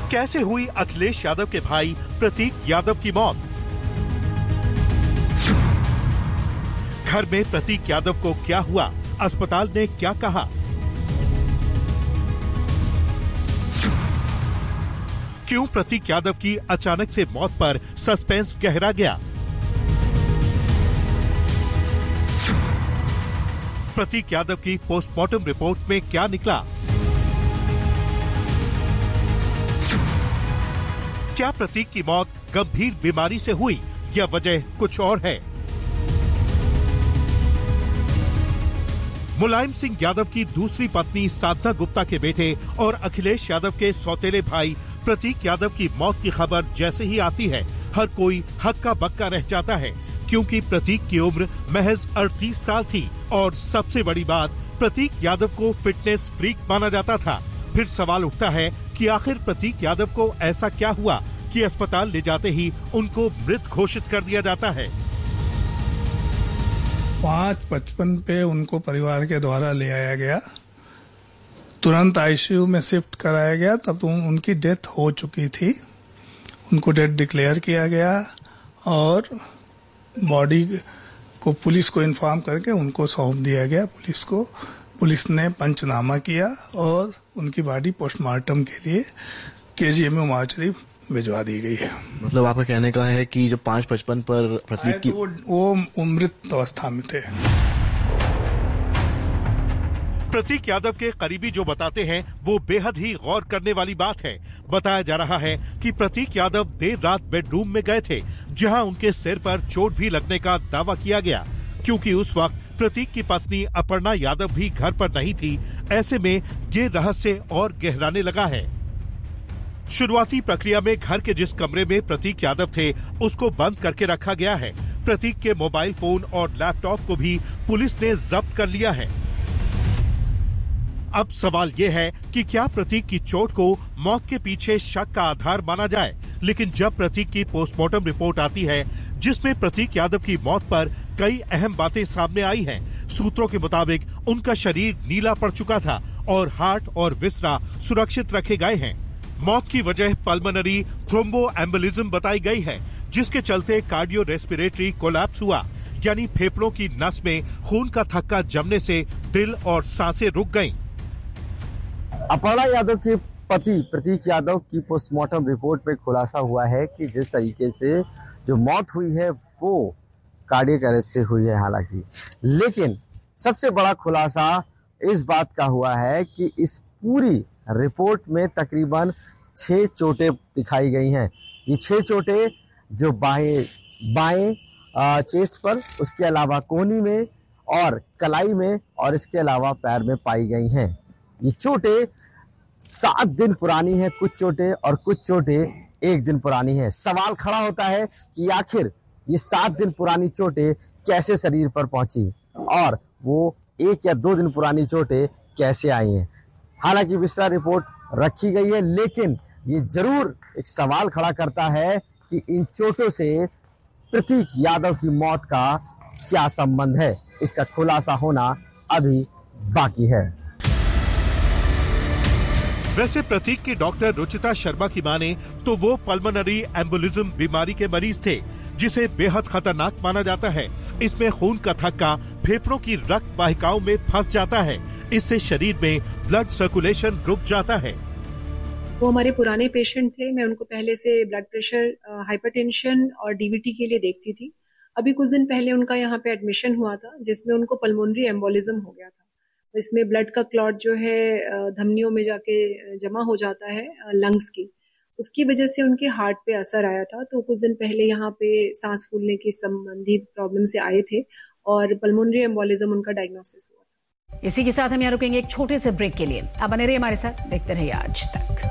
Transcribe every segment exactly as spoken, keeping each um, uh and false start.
कैसे हुई अखिलेश यादव के भाई प्रतीक यादव की मौत? घर में प्रतीक यादव को क्या हुआ? अस्पताल ने क्या कहा? क्यों प्रतीक यादव की अचानक से मौत पर सस्पेंस गहरा गया? प्रतीक यादव की पोस्टमार्टम रिपोर्ट में क्या निकला? क्या प्रतीक की मौत गंभीर बीमारी से हुई या वजह कुछ और है? मुलायम सिंह यादव की दूसरी पत्नी साधना गुप्ता के बेटे और अखिलेश यादव के सौतेले भाई प्रतीक यादव की मौत की खबर जैसे ही आती है, हर कोई हक्का बक्का रह जाता है, क्योंकि प्रतीक की उम्र महज अड़तीस साल थी और सबसे बड़ी बात, प्रतीक यादव को फिटनेस फ्रीक माना जाता था। फिर सवाल उठता है कि आखिर प्रतीक यादव को ऐसा क्या हुआ कि अस्पताल ले जाते ही उनको मृत घोषित कर दिया जाता है। पाँच पचपन पे उनको परिवार के द्वारा ले आया गया, तुरंत आईसीयू में शिफ्ट कराया गया। तब तो उनकी डेथ हो चुकी थी, उनको डेथ डिक्लेयर किया गया और बॉडी को पुलिस को इन्फॉर्म करके उनको सौंप दिया गया पुलिस को। पुलिस ने पंचनामा किया और उनकी बॉडी पोस्टमार्टम के लिए केजीएमयू मार्चरी भिजवा दी गई है। मतलब आपका कहने का है कि जो पाँच पचपन पर प्रतीक की वो, वो मृत अवस्था में थे। प्रतीक यादव के करीबी जो बताते हैं वो बेहद ही गौर करने वाली बात है। बताया जा रहा है कि प्रतीक यादव देर रात बेडरूम में गए थे, जहां उनके सिर पर चोट भी लगने का दावा किया गया, क्योंकि उस वक्त प्रतीक की पत्नी अपर्णा यादव भी घर पर नहीं थी। ऐसे में ये रहस्य और गहराने लगा है। शुरुआती प्रक्रिया में घर के जिस कमरे में प्रतीक यादव थे उसको बंद करके रखा गया है। प्रतीक के मोबाइल फोन और लैपटॉप को भी पुलिस ने जब्त कर लिया है। अब सवाल ये है कि क्या प्रतीक की चोट को मौत के पीछे शक का आधार माना जाए? लेकिन जब प्रतीक की पोस्टमार्टम रिपोर्ट आती है, जिसमें प्रतीक यादव की मौत पर कई अहम बातें सामने आई हैं। सूत्रों के मुताबिक उनका शरीर नीला पड़ चुका था और हार्ट और विसरा सुरक्षित रखे गए हैं। मौत की वजह पल्मोनरी थ्रोम्बोएम्बोलिज्म बताई गई है, जिसके चलते कार्डियो रेस्पिरेटरी कोलैप्स हुआ, यानी फेफड़ों की नस में खून का थक्का जमने से दिल और सांसें रुक गईं। अपर्णा यादव के पति प्रतीक यादव की पोस्टमार्टम रिपोर्ट में खुलासा हुआ है कि जिस तरीके से जो मौत हुई है वो कार्डियक अरेस्ट से हुई है। हालांकि लेकिन सबसे बड़ा खुलासा इस बात का हुआ है कि इस पूरी रिपोर्ट में तकरीबन छह चोटें दिखाई गई हैं। ये छह चोटें जो बाएं बाएं चेस्ट पर, उसके अलावा कोहनी में और कलाई में और इसके अलावा पैर में पाई गई हैं। ये चोटें सात दिन पुरानी है कुछ चोटें और कुछ चोटें एक दिन पुरानी है। सवाल खड़ा होता है कि आखिर ये सात दिन पुरानी चोटें कैसे शरीर पर पहुंची और वो एक या दो दिन पुरानी चोटें कैसे आई हैं। हालांकि विस्तार रिपोर्ट रखी गई है, लेकिन ये जरूर एक सवाल खड़ा करता है कि इन चोटों से प्रतीक यादव की मौत का क्या संबंध है। इसका खुलासा होना अभी बाकी है। वैसे प्रतीक की डॉक्टर रुचिता शर्मा की माने तो वो पल्मोनरी एम्बोलिज्म बीमारी के मरीज थे, जिसे बेहद खतरनाक माना जाता है। इसमें खून का थक्का फेफड़ों की रक्त वाहिकाओं में फंस जाता है, इससे शरीर में ब्लड सर्कुलेशन रुक जाता है। वो हमारे पुराने पेशेंट थे। मैं उनको पहले से ब्लड प्रेशर, हाइपरटेंशन और डीवीटी के लिए देखती थी। अभी कुछ दिन पहले उनका यहाँ पे एडमिशन हुआ था, जिसमें उनको पल्मोनरी एम्बोलिज्म हो गया था। इसमें ब्लड का क्लॉट जो है धमनियों में जाके जमा हो जाता है लंग्स की, उसकी वजह से उनके हार्ट पे असर आया था। तो कुछ दिन पहले यहाँ पे सांस फूलने की संबंधी प्रॉब्लम से आए थे और पल्मोनरी एम्बोलिज्म उनका डायग्नोसिस हुआ था। इसी के साथ हम यहाँ रुकेंगे एक छोटे से ब्रेक के लिए। अब बने रहिए हमारे साथ, देखते रहिए आज तक।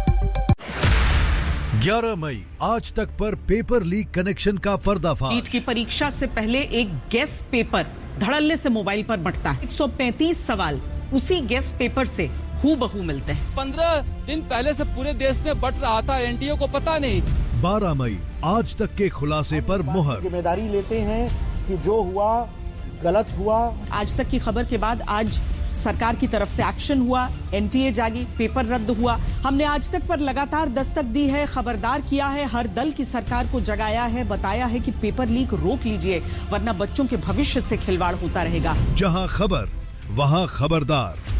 ग्यारह मई आज तक पर पेपर लीक कनेक्शन का पर्दाफाश। नीट की परीक्षा से पहले एक गेस पेपर धड़ल्ले से मोबाइल पर बंटता है। एक सौ पैंतीस सवाल उसी गेस पेपर से हूबहू मिलते हैं। पंद्रह दिन पहले से पूरे देश में बंट रहा था, एनटीए को पता नहीं। बारह मई आज तक के खुलासे पर मुहर। जिम्मेदारी लेते हैं कि जो हुआ गलत हुआ। आज तक की खबर के बाद आज सरकार की तरफ से एक्शन हुआ, एनटीए जागी, पेपर रद्द हुआ। हमने आज तक पर लगातार दस्तक दी है, खबरदार किया है, हर दल की सरकार को जगाया है, बताया है कि पेपर लीक रोक लीजिए वरना बच्चों के भविष्य से खिलवाड़ होता रहेगा। जहां खबर वहां खबरदार।